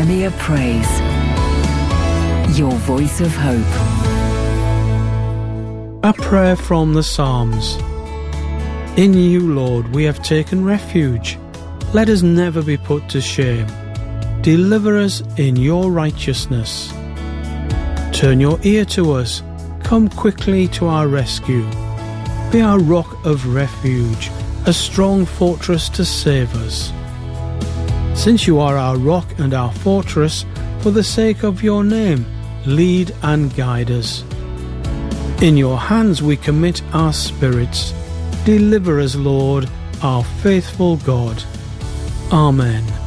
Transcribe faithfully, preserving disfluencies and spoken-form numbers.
Premier Praise. Your voice of hope. A prayer from the Psalms. In you, Lord, we have taken refuge. Let us never be put to shame. Deliver us in your righteousness. Turn your ear to us. Come quickly to our rescue. Be our rock of refuge, a strong fortress to save us. Since you are our rock and our fortress, for the sake of your name, lead and guide us. In your hands we commit our spirits. Deliver us, Lord, our faithful God. Amen.